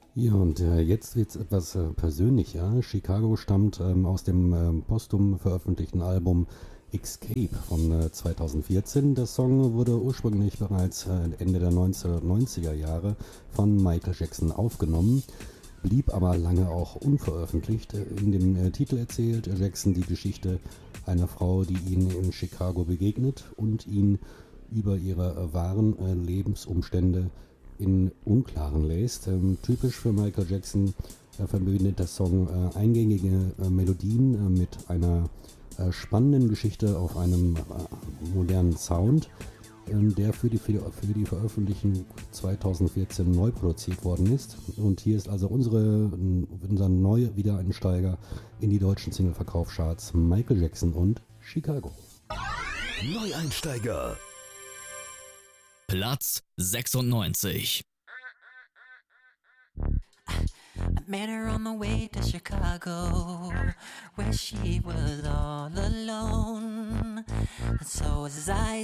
Ja, und jetzt wird's etwas persönlicher. Chicago stammt aus dem posthum veröffentlichten Album Escape von 2014. Der Song wurde ursprünglich bereits Ende der 1990er Jahre von Michael Jackson aufgenommen, blieb aber lange auch unveröffentlicht. In dem Titel erzählt Jackson die Geschichte einer Frau, die ihn in Chicago begegnet und ihn über ihre wahren Lebensumstände in Unklaren lässt. Typisch für Michael Jackson verbindet der Song eingängige Melodien mit einer spannenden Geschichte auf einem modernen Sound, der für die Veröffentlichung 2014 neu produziert worden ist. Und hier ist also unser neuer Wiedereinsteiger in die deutschen Single-Verkaufscharts, Michael Jackson und Chicago. Neueinsteiger. Platz 96. I met her on the way to Chicago, where she was all alone. And so as I